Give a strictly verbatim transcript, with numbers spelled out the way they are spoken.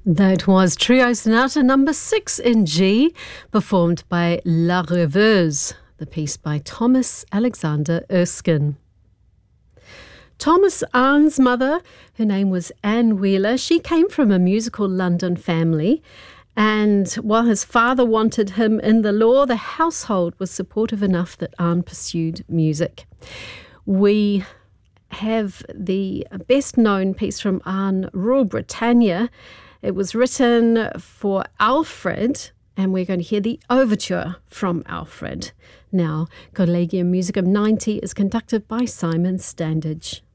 That was Trio Sonata number six in G, performed by La Rêveuse, the piece by Thomas Alexander Erskine. Thomas Arne's mother, her name was Anne Wheeler. She came from a musical London family, and while his father wanted him in the law, the household was supportive enough that Arne pursued music. We have the best-known piece from Arne, Rule Britannia. It was written for Alfred, and we're going to hear the overture from Alfred. Now, Collegium Musicum ninety is conducted by Simon Standage.